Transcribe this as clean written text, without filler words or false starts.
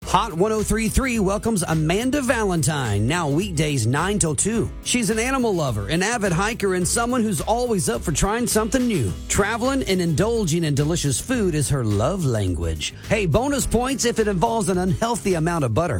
Hot 1033 welcomes Amanda Valentine, now weekdays 9 till 2. She's an animal lover, an avid hiker, and someone who's always up for trying something new. Traveling and indulging in delicious food is her love language. Hey, bonus points if it involves an unhealthy amount of butter.